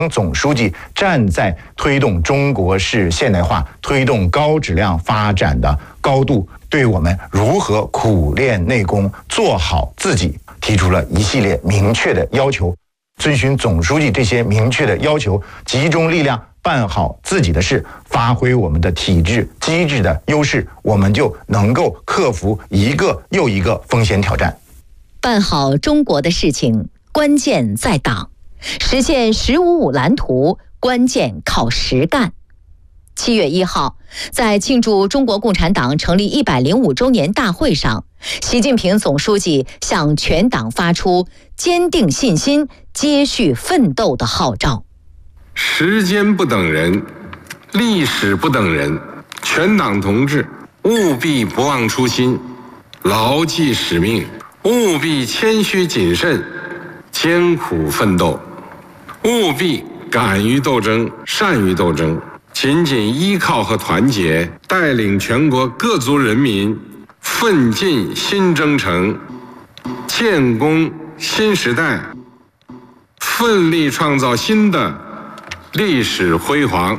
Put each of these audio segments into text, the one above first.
总书记站在推动中国式现代化、推动高质量发展的高度，对我们如何苦练内功、做好自己提出了一系列明确的要求。遵循总书记这些明确的要求，集中力量办好自己的事，发挥我们的体制机制的优势，我们就能够克服一个又一个风险挑战。 办好中国的事情，关键在党，实现“15+5”蓝图，关键靠实干。7月1号，在庆祝中国共产党成立105周年大会上，习近平总书记向全党发出坚定信心、接续奋斗的号召。 时间不等人，历史不等人，全党同志务必不忘初心，牢记使命，务必谦虚谨慎，艰苦奋斗，务必敢于斗争，善于斗争，紧紧依靠和团结，带领全国各族人民奋进新征程，建功新时代，奋力创造新的历史辉煌。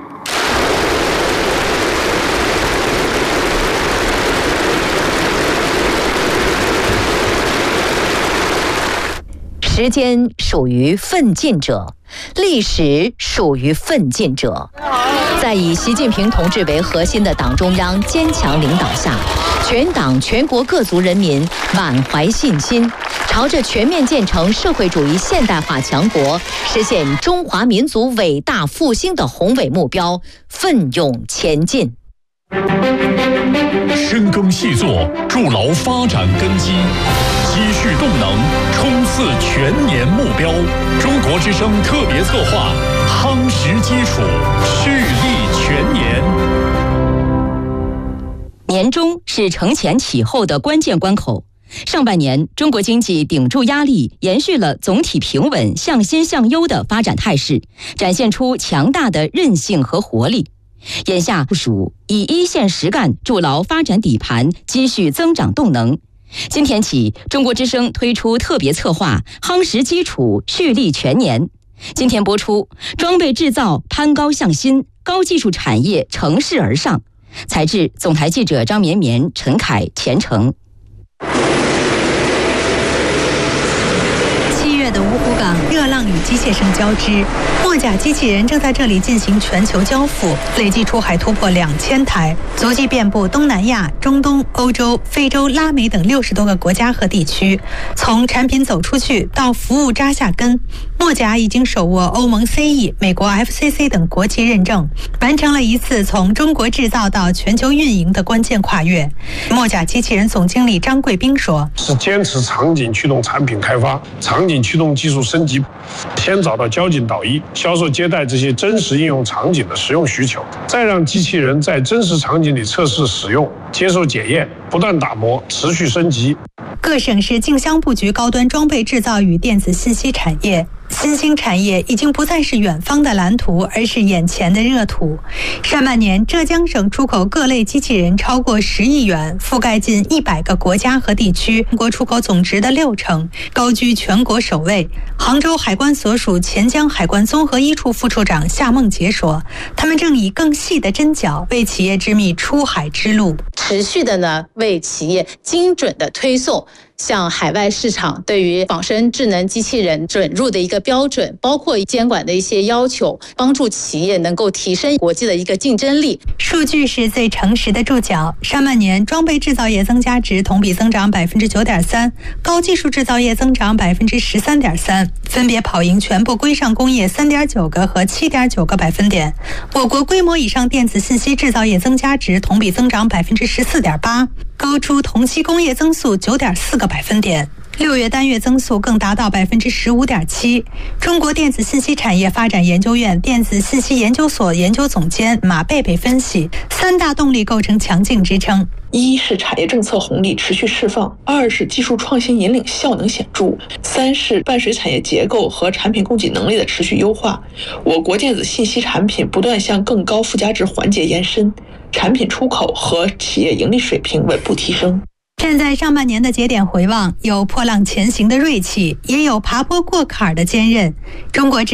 时间属于奋进者，历史属于奋进者。在以习近平同志为核心的党中央坚强领导下，全党全国各族人民满怀信心，朝着全面建成社会主义现代化强国、实现中华民族伟大复兴的宏伟目标奋勇前进。 深耕细作，筑牢发展根基，积蓄动能，冲刺全年目标。中国之声特别策划，夯实基础，蓄力全年。 年终是承前启后的关键关口。上半年，中国经济顶住压力，延续了总体平稳、向新向优的发展态势，展现出强大的韧性和活力。眼下部署以一线实干筑牢发展底盘，积蓄增长动能。今天起，中国之声推出特别策划，夯实基础，蓄力全年。今天播出，装备制造攀高向新，高技术产业乘势而上。采制总台记者张绵绵、陈凯、钱程。 7月的芜湖港，热浪与机械声交织，墨甲机器人正在这里进行全球交付，累计出海突破2000台，足迹遍布东南亚、中东、欧洲、非洲、拉美等60多个国家和地区。从产品走出去到服务扎下根，墨甲已经手握欧盟 CE、美国 FCC 等国际认证，完成了一次从中国制造到全球运营的关键跨越。墨甲机器人总经理张贵斌说：“ 是坚持场景驱动产品开发，场景驱动技术升级，先找到交警导医、销售接待这些真实应用场景的实用需求，再让机器人在真实场景里测试使用，接受检验，不断打磨，持续升级。” 各省市竞相布局高端装备制造与电子信息产业。新兴产业已经不再是远方的蓝图，而是眼前的热土。上半年，浙江省出口各类机器人超过10亿元，覆盖近100个国家和地区，中国出口总值的60%，高居全国首位。杭州海关所属钱江海关综合一处副处长夏梦杰说：“他们正以更细的针脚为企业织密出海之路， 持续的呢为企业精准的推送向海外市场对于仿生智能机器人准入的一个标准，包括监管的一些要求，帮助企业能够提升国际的一个竞争力。 数据是最诚实的注脚。上半年，装备制造业增加值同比增长9.3%，高技术制造业增长13.3%，分别跑赢全部规上工业3.9个和7.9个百分点。我国规模以上电子信息制造业增加值同比增长14.8%，高出同期工业增速9.4个百分点。6月单月增速更达到15.7%。中国电子信息产业发展研究院电子信息研究所研究总监马贝贝分析，3大动力构成强劲支撑。 一是产业政策红利持续释放，2是技术创新引领效能显著，3是伴随产业结构和产品供给能力的持续优化。我国电子信息产品不断向更高附加值环节延伸，产品出口和企业盈利水平稳步提升。 站在上半年的节点回望，有破浪前行的锐气，也有爬坡过坎的坚韧。中国